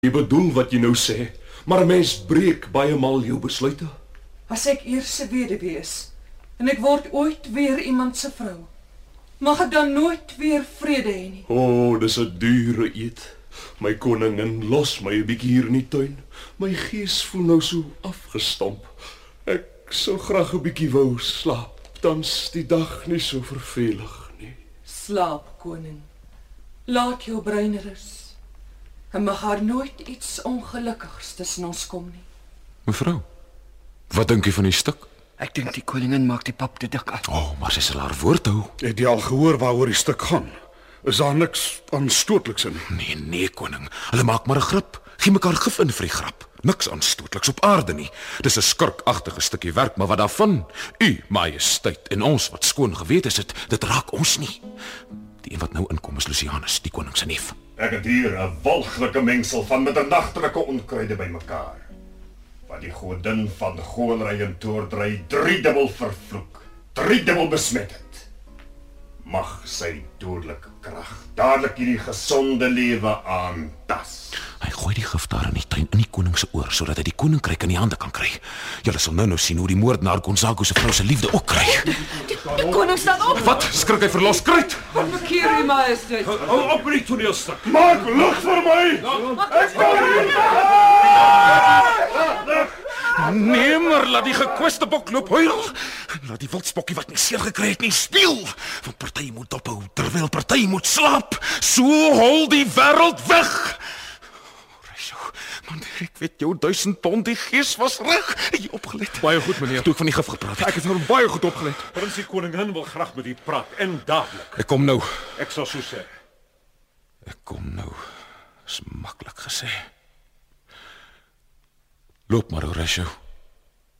Jy bedoel wat jy nou sê, maar 'n mens breek baie maal jou besluite. As ek eers 'n weduwee is en ek word ooit weer iemand se vrou, mag ek dan nooit weer vrede hê nie. O, dis 'n dure eet. My koningin, los my 'n bietjie hier in die tuin. My gees voel nou so afgestomp. Ek sou graag 'n bietjie wou slaap. Dan's die dag nie so vervelig nie. Slaap, koning. Laat jou brein rus. En mag haar nooit iets ongelukkigs tussen ons kom nie. Mevrou, wat dink jy van die stuk? Ek dink die koningin maak die pap te dik af. Maar sy sal haar woord hou. Het jy al gehoor waaroor die stuk gaan? Is daar niks aanstootliks in? Nee, koning. Hulle maak maar 'n grap. Gee mekaar gif in vir die grap. Niks aanstootliks op aarde nie. Dis 'n skurkagtige stukkie werk, maar wat daarvan? U majesteit en ons wat skoon gewete is, dit raak ons nie. Die een wat nou inkom is Lucianus, die koning se neef. Ek het hier 'n walglike mengsel van middernagtelike onkruide bymekaar. Wat die godin van goonery en toordery driedubbel vervloek, driedubbel besmet het. Mag sy dodelike krag dadelik hierdie gesonde lewe aantas. Hy gooi die gif daar in die tuin in die koning se oor sodat hy die koninkryk in die hande kan kry. Julle sal nou sien hoe die moordenaar Gonzago se vrou se liefde ook kry. Die koning staan op! Wat? Skrik hy verlos kruit? Verkeer, u majesteit. Hou op met die toneelstuk. Maak lug vir my! Ek Nee, maar laat die gekweste bok loop huil. Laat die wildspokkie wat nie seer gekry het nie speel. Want party moet ophou terwyl party moet slaap. So hol die wêreld weg. Man, ek weet jou 1000 pond, die gees was reg. Het jy opgelet? Baie goed, meneer. Toe ek van die gif gepraat het. Ek het nou baie goed opgelet. Prins die koningin wil graag met u praat en dadelik. Ek kom nou. Ek sal so sê. Ek kom nou. Is maklik gesê. Loop maar, Horatio.